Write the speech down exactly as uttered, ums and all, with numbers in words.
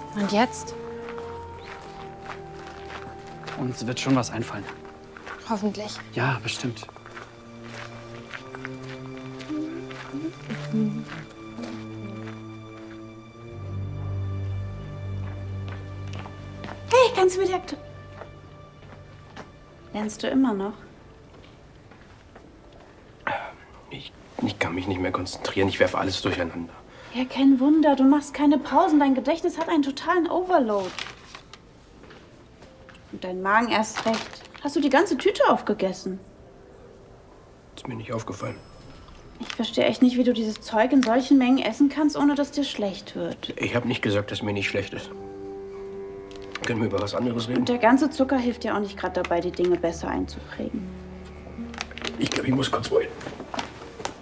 Und jetzt? Uns wird schon was einfallen. Hoffentlich. Ja, bestimmt. Hey, kannst du mir die Akte... Lernst du immer noch? Ich, ich kann mich nicht mehr konzentrieren. Ich werfe alles durcheinander. Ja, kein Wunder. Du machst keine Pausen. Dein Gedächtnis hat einen totalen Overload. Und dein Magen erst recht. Hast du die ganze Tüte aufgegessen? Ist mir nicht aufgefallen. Ich verstehe echt nicht, wie du dieses Zeug in solchen Mengen essen kannst, ohne dass dir schlecht wird. Ich habe nicht gesagt, dass mir nicht schlecht ist. Können wir über was anderes reden? Und der ganze Zucker hilft ja auch nicht gerade dabei, die Dinge besser einzuprägen. Ich glaube, ich muss kurz wohin.